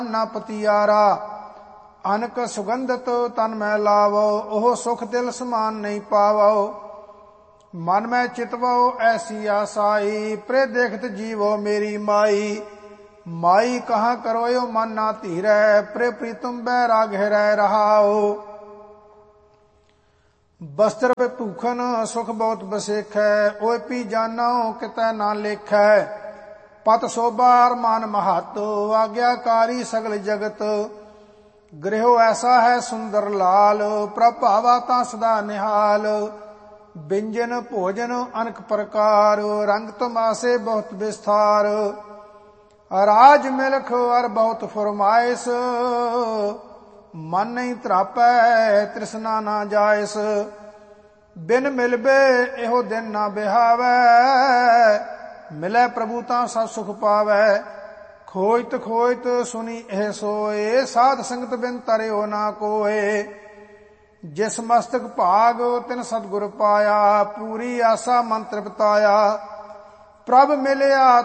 ਨਾ ਪਤੀਆਰਾ। ਅਨਕ ਸੁਗੰਧਤ ਤਨ ਮੈਂ ਲਾਵੋ, ਉਹ ਸੁਖ ਦਿਲ ਸਮਾਨ ਨਹੀਂ ਪਾਵੋ। ਮਨ ਮੈਂ ਚਿਤਵੋ ਐਸੀ ਆਸਾਈ, ਪ੍ਰੇ ਦੇਖਤ ਜੀਵੋ ਮੇਰੀ ਮਾਈ। ਮਾਈ ਕਹਾਂ ਕਰੋਇਓ ਮਨ ਨਾ ਧੀਰੈ, ਪ੍ਰੇ ਪ੍ਰੀਤਮ ਬੈਰਾਗ ਰਹਿ ਰਹਾਓ। ਬਸਤਰ ਭੂਖਨ ਸੁਖ ਬਹੁਤ ਬਸੇਖੈ, ਓਏ ਪੀ ਜਾਨੋ ਕਿਤੈ ਨਾ ਲੇਖੈ। ਪਤ ਸੋਭਾ ਅਰਮਾਨ ਮਹਤ, ਆਗਿਆਕਾਰੀ ਸਗਲ ਜਗਤ। ਗ੍ਰਹਿਓ ਐਸਾ ਹੈ ਸੁੰਦਰ ਲਾਲ, ਪ੍ਰਭਾਵਾ ਤਾਂ ਸਦਾ ਨਿਹਾਲ। ਬਿੰਜਨ ਭੋਜਨ ਅਨਕ ਪ੍ਰਕਾਰ, ਰੰਗ ਤਮਾਸੇ ਬਹੁਤ ਵਿਸਥਾਰ। ਰਾਜ ਮਿਲਖ ਅਰ ਬਹੁਤ ਫਰਮਾਇਸ, ਮਨ ਨਹੀਂ ਤਰਾਪੈ ਤ੍ਰਿਸ਼ਨਾ ਨਾ ਜਾਇਸ। ਬਿਨ ਮਿਲਬੇ ਇਹੋ ਦਿਨ ਨਾ ਬਿਹਾਵੈ, ਮਿਲੈ ਪ੍ਰਭੂ ਤਾਂ ਸਭ ਸੁਖ ਪਾਵੈ। ਖੋਜਤ ਖੋਜਤ ਸੁਨੀ ਇਹ ਸੋਏ, ਸਾਧ ਸੰਗਤ ਬਿਨ ਤਰਿਓ ਨਾ ਕੋਏ। ਜਿਸ ਮਸਤਕ ਭਾਗ ਤਿਨ ਸਤਿਗੁਰ ਪਾਇਆ, ਪੂਰੀ ਆਸਾ ਮਨ ਤ੍ਰਿਪਤਾਇਆ। ਪ੍ਰਭ ਮਿਲਿਆ